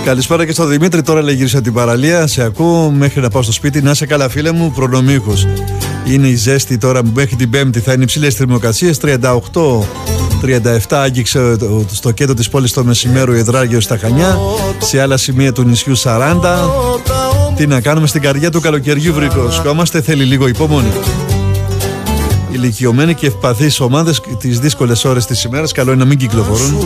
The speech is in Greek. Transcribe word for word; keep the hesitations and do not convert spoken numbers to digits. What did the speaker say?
Καλησπέρα και στο Δημήτρη. Τώρα λέει γύρισα την παραλία. Σε ακούω μέχρι να πάω στο σπίτι. Να είσαι καλά, φίλε μου. Προνομίχος. Είναι η ζέστη τώρα μέχρι την Πέμπτη. Θα είναι υψηλές θερμοκρασίες. τριάντα οκτώ τριάντα επτά άγγιξε στο κέντρο της πόλης το μεσημέρο η Εδράγιο στα Χανιά. Σε άλλα σημεία του νησιού σαράντα. Τι να κάνουμε, στην καρδιά του καλοκαιριού βρισκόμαστε. Θέλει λίγο υπομονή. Ηλικιωμένοι και ευπαθείς ομάδες τις δύσκολες ώρες της ημέρας καλό είναι να μην κυκλοφορούν.